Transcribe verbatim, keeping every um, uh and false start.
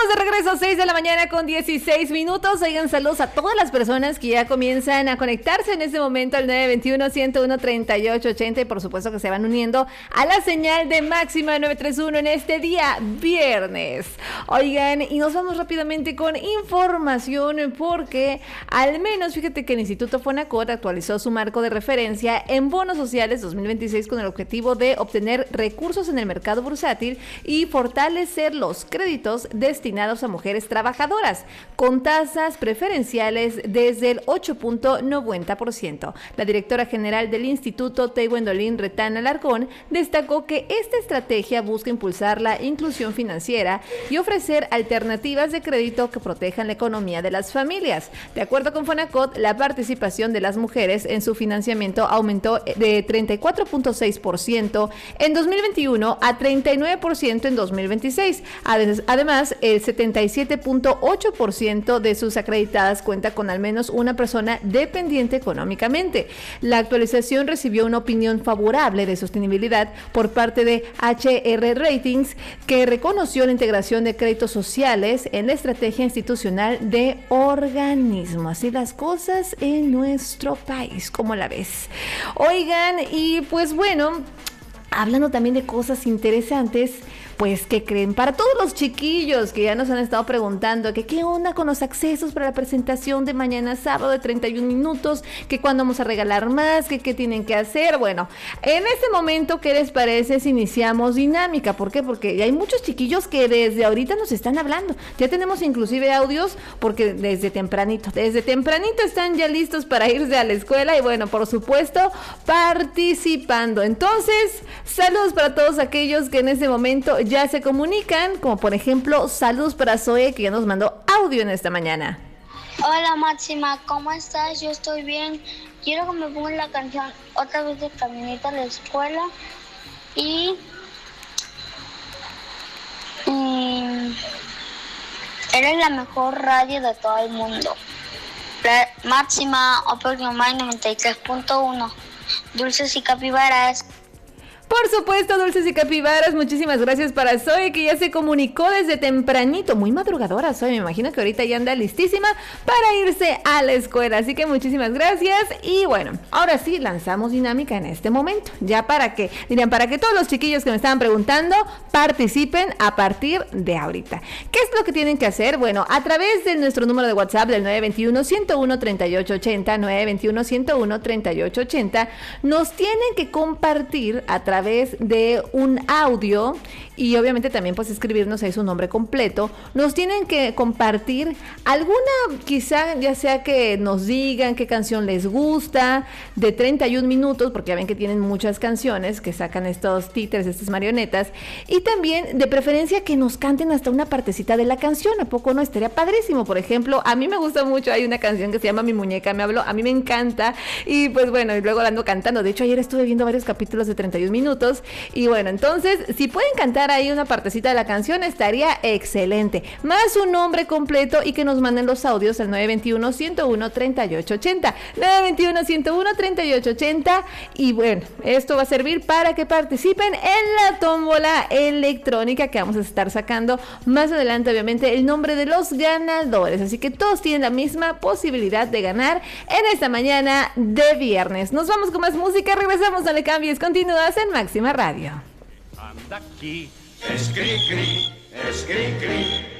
Estamos de regreso, seis de la mañana con dieciséis minutos. Oigan, saludos a todas las personas que ya comienzan a conectarse en este momento al nueve veintiuno, ciento uno, treinta y ocho ochenta y por supuesto que se van uniendo a la señal de Máxima nueve tres uno en este día viernes. Oigan, y nos vamos rápidamente con información porque al menos fíjate que el Instituto Fonacot actualizó su marco de referencia en bonos sociales dos mil veintiséis con el objetivo de obtener recursos en el mercado bursátil y fortalecer los créditos destinados a mujeres trabajadoras, con tasas preferenciales desde el ocho punto noventa por ciento. La directora general del instituto, Gwendolyn Retán Alarcón, destacó que esta estrategia busca impulsar la inclusión financiera y ofrecer alternativas de crédito que protejan la economía de las familias. De acuerdo con Fonacot, la participación de las mujeres en su financiamiento aumentó de treinta y cuatro punto seis por ciento en dos mil veintiuno a treinta y nueve por ciento en dos mil veintiséis. Además, el setenta y siete punto ocho por ciento de sus acreditadas cuenta con al menos una persona dependiente económicamente. La actualización recibió una opinión favorable de sostenibilidad por parte de H R Ratings, que reconoció la integración de créditos sociales en la estrategia institucional de organismo. Así las cosas en nuestro país, ¿cómo la ves? Oigan, y pues bueno, hablando también de cosas interesantes, pues, ¿qué creen? Para todos los chiquillos que ya nos han estado preguntando que qué onda con los accesos para la presentación de mañana sábado de treinta y un minutos, que cuándo vamos a regalar más, que qué tienen que hacer. Bueno, en este momento, ¿qué les parece si iniciamos dinámica? ¿Por qué? Porque hay muchos chiquillos que desde ahorita nos están hablando. Ya tenemos inclusive audios porque desde tempranito, desde tempranito están ya listos para irse a la escuela y bueno, por supuesto, participando. Entonces, saludos para todos aquellos que en este momento ya se comunican, como por ejemplo, saludos para Zoe, que ya nos mandó audio en esta mañana. Hola Máxima, ¿cómo estás? Yo estoy bien. Quiero que me pongan la canción otra vez de Caminito a la Escuela. Y, y eres la mejor radio de todo el mundo. Máxima, Opel Nomai noventa y tres punto uno. Dulces y capibaras. Por supuesto, dulces y capibaras, muchísimas gracias para Zoe, que ya se comunicó desde tempranito, muy madrugadora Zoe, me imagino que ahorita ya anda listísima para irse a la escuela, así que muchísimas gracias. Y bueno, ahora sí, lanzamos dinámica en este momento, ya para que, dirían, para que todos los chiquillos que me estaban preguntando participen a partir de ahorita. ¿Qué es lo que tienen que hacer? Bueno, a través de nuestro número de WhatsApp del nueve veintiuno, ciento uno, treinta y ocho ochenta, nueve veintiuno, ciento uno, treinta y ocho ochenta, nos tienen que compartir a través de un audio y obviamente también pues escribirnos ahí su nombre completo. Nos tienen que compartir alguna, quizá ya sea que nos digan qué canción les gusta, de treinta y un minutos, porque ya ven que tienen muchas canciones que sacan estos títeres, estas marionetas, y también de preferencia que nos canten hasta una partecita de la canción. ¿A poco no estaría padrísimo? Por ejemplo, a mí me gusta mucho, hay una canción que se llama Mi Muñeca Me Habló, a mí me encanta, y pues bueno, y luego la ando cantando. De hecho, ayer estuve viendo varios capítulos de treinta y un minutos, y bueno, entonces, si pueden cantar ahí una partecita de la canción, estaría excelente. Más un nombre completo y que nos manden los audios al nueve veintiuno, ciento uno, treinta y ocho ochenta. nueve veintiuno, ciento uno, treinta y ocho ochenta. Y bueno, esto va a servir para que participen en la tómbola electrónica que vamos a estar sacando más adelante, obviamente, el nombre de los ganadores. Así que todos tienen la misma posibilidad de ganar en esta mañana de viernes. Nos vamos con más música, regresamos, no le cambies, continúas en Máxima Radio. Anda aquí, es cri cri, es cri cri.